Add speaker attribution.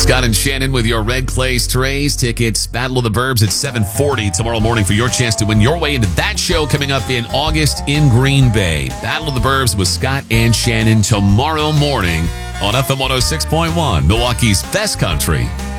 Speaker 1: Scott and Shannon with your Red Clay Strays tickets. Battle of the Burbs at 7:40 tomorrow morning for your chance to win your way into that show coming up in August in Green Bay. Battle of the Burbs with Scott and Shannon tomorrow morning on FM 106.1, Milwaukee's best country.